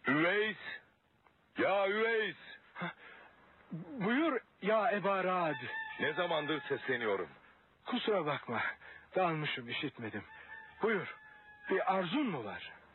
Üveys! Ya Üveys! Buyur ya Eba Raad. Ne zamandır sesleniyorum. Kusura bakma, dalmışım, işitmedim. Buyur, bir arzun mu var?